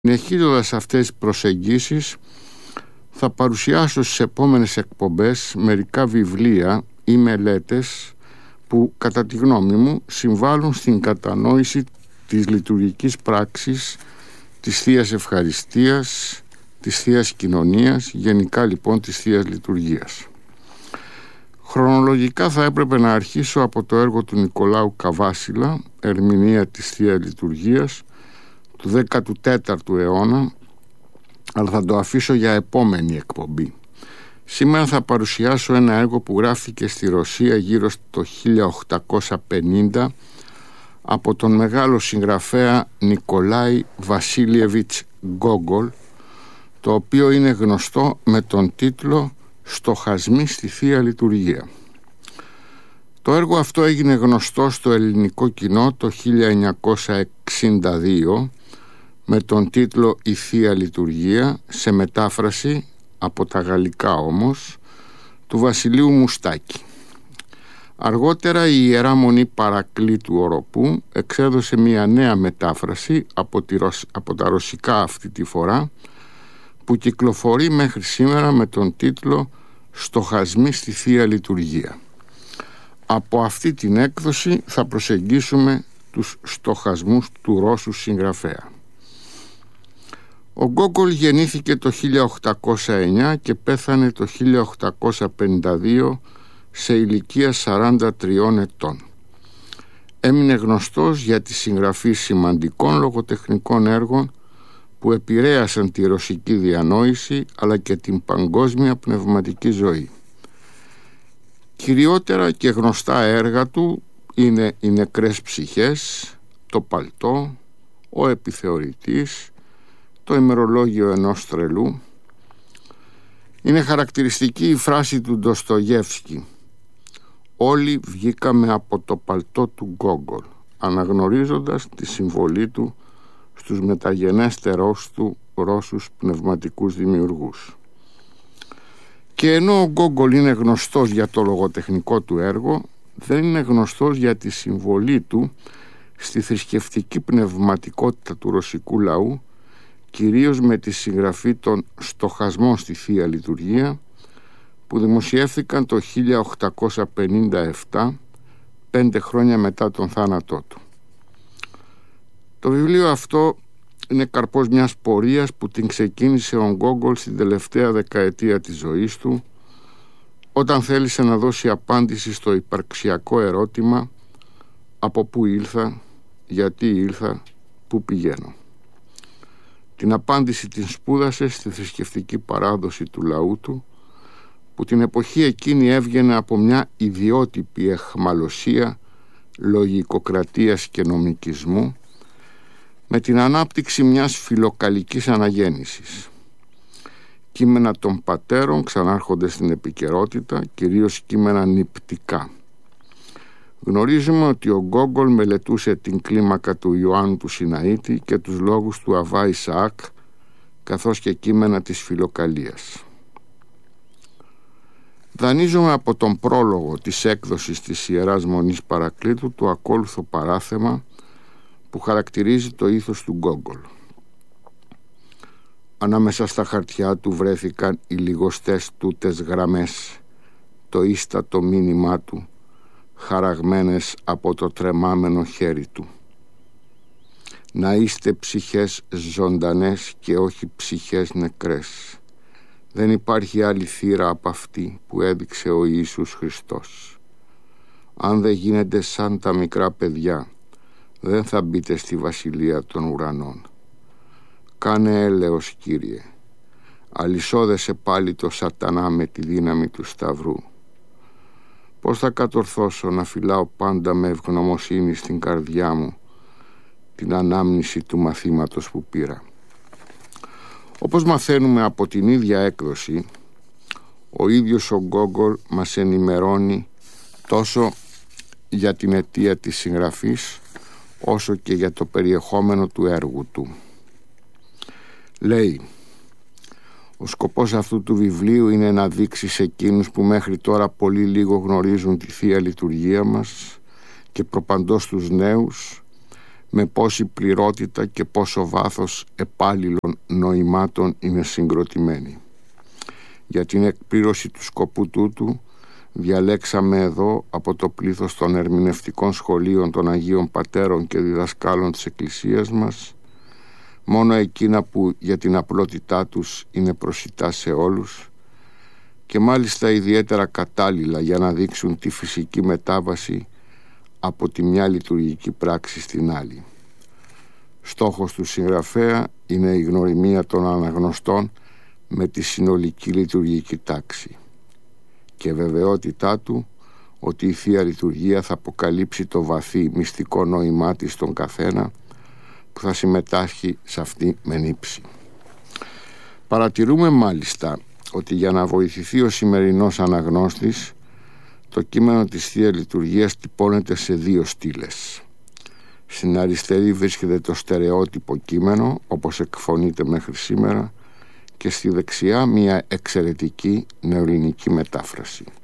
Συνεχίζοντας αυτές τις προσεγγίσεις, θα παρουσιάσω στις επόμενες εκπομπές μερικά βιβλία ή μελέτες που, κατά τη γνώμη μου, συμβάλλουν στην κατανόηση της λειτουργικής πράξης της Θείας Ευχαριστίας, της Θείας Κοινωνίας, γενικά λοιπόν της Θείας Λειτουργίας. Χρονολογικά θα έπρεπε να αρχίσω από το έργο του Νικολάου Καβάσιλα, ερμηνεία της Θείας Λειτουργίας, του 14ου αιώνα, αλλά θα το αφήσω για επόμενη εκπομπή. Σήμερα θα παρουσιάσω ένα έργο που γράφτηκε στη Ρωσία γύρω στο 1850 από τον μεγάλο συγγραφέα Νικολάη Βασίλιεβιτς Γκόγκολ, το οποίο είναι γνωστό με τον τίτλο «Στοχασμοί στη Θεία Λειτουργία». Το έργο αυτό έγινε γνωστό στο ελληνικό κοινό το 1962 με τον τίτλο «Η Θεία Λειτουργία», σε μετάφραση από τα γαλλικά όμως του Βασιλείου Μουστάκη. Αργότερα η Ιερά Μονή Παρακλήτου Οροπού εξέδωσε μια νέα μετάφραση από τα ρωσικά αυτή τη φορά, που κυκλοφορεί μέχρι σήμερα με τον τίτλο «Στοχασμοί στη Θεία Λειτουργία». Από αυτή την έκδοση θα προσεγγίσουμε τους στοχασμούς του Ρώσου συγγραφέα. Ο Γκόγκολ γεννήθηκε το 1809 και πέθανε το 1852 σε ηλικία 43 ετών. Έμεινε γνωστός για τη συγγραφή σημαντικών λογοτεχνικών έργων που επηρέασαν τη ρωσική διανόηση αλλά και την παγκόσμια πνευματική ζωή. Κυριότερα και γνωστά έργα του είναι «Οι νεκρές ψυχές», «Το παλτό», «Ο επιθεωρητής», «Το ημερολόγιο ενός τρελού». Είναι χαρακτηριστική η φράση του Ντοστογεύσκη: «Όλοι βγήκαμε από το παλτό του Γκόγκολ», αναγνωρίζοντας τη συμβολή του στους μεταγενέστερους του Ρώσους πνευματικούς δημιουργούς. Και ενώ ο Γκόγκολ είναι γνωστός για το λογοτεχνικό του έργο, δεν είναι γνωστός για τη συμβολή του στη θρησκευτική πνευματικότητα του ρωσικού λαού, κυρίως με τη συγγραφή των στοχασμών στη Θεία Λειτουργία, που δημοσιεύθηκαν το 1857, 5 χρόνια μετά τον θάνατό του. Το βιβλίο αυτό είναι καρπός μιας πορείας που την ξεκίνησε ο Γκόγκολ στην τελευταία δεκαετία της ζωής του, όταν θέλησε να δώσει απάντηση στο υπαρξιακό ερώτημα «Από πού ήλθα, γιατί ήλθα, πού πηγαίνω». Την απάντηση την σπούδασε στη θρησκευτική παράδοση του λαού του, που την εποχή εκείνη έβγαινε από μια ιδιότυπη αιχμαλωσία λογικοκρατίας και νομικισμού, με την ανάπτυξη μιας φιλοκαλικής αναγέννησης. Κείμενα των πατέρων ξανάρχονται στην επικαιρότητα, κυρίως κείμενα νηπτικά. Γνωρίζουμε ότι ο Γκόγκολ μελετούσε την κλίμακα του Ιωάννου του Σιναήτη και τους λόγους του Αβά Ισαάκ, καθώς και κείμενα της φιλοκαλίας. Δανείζομαι από τον πρόλογο της έκδοσης της Ιεράς Μονής Παρακλήτου το ακόλουθο παράθεμα που χαρακτηρίζει το ήθος του Γκόγκολ. Ανάμεσα στα χαρτιά του βρέθηκαν οι λιγοστές τούτες γραμμές, το ίστατο μήνυμά του, χαραγμένες από το τρεμάμενο χέρι του. Να είστε ψυχές ζωντανές και όχι ψυχές νεκρές. Δεν υπάρχει άλλη θύρα από αυτή που έδειξε ο Ιησούς Χριστός. Αν δεν γίνετε σαν τα μικρά παιδιά, δεν θα μπείτε στη βασιλεία των ουρανών. Κάνε έλεος, Κύριε. Αλυσόδεσε πάλι το σατανά με τη δύναμη του σταυρού. Πώς θα κατορθώσω να φυλάω πάντα με ευγνωμοσύνη στην καρδιά μου την ανάμνηση του μαθήματος που πήρα. Όπως μαθαίνουμε από την ίδια έκδοση, ο ίδιος ο Γκόγκολ μας ενημερώνει τόσο για την αιτία της συγγραφής, όσο και για το περιεχόμενο του έργου του. Λέει: «Ο σκοπός αυτού του βιβλίου είναι να δείξει σε εκείνους που μέχρι τώρα πολύ λίγο γνωρίζουν τη Θεία Λειτουργία μας και προπαντός τους νέους με πόση πληρότητα και πόσο βάθος επάλληλων νοημάτων είναι συγκροτημένοι. Για την εκπλήρωση του σκοπού τούτου διαλέξαμε εδώ από το πλήθος των ερμηνευτικών σχολείων των Αγίων Πατέρων και διδασκάλων της Εκκλησίας μας μόνο εκείνα που για την απλότητά τους είναι προσιτά σε όλους και μάλιστα ιδιαίτερα κατάλληλα για να δείξουν τη φυσική μετάβαση από τη μια λειτουργική πράξη στην άλλη. Στόχος του συγγραφέα είναι η γνωριμία των αναγνωστών με τη συνολική λειτουργική τάξη και βεβαιότητά του ότι η Θεία Λειτουργία θα αποκαλύψει το βαθύ μυστικό νόημά της στον καθένα που θα συμμετάσχει σε αυτή με νύψη. Παρατηρούμε μάλιστα ότι για να βοηθηθεί ο σημερινός αναγνώστης το κείμενο της Θείας Λειτουργίας τυπώνεται σε δύο στήλες. Στην αριστερή βρίσκεται το στερεότυπο κείμενο όπως εκφωνείται μέχρι σήμερα και στη δεξιά μια εξαιρετική νεοελληνική μετάφραση.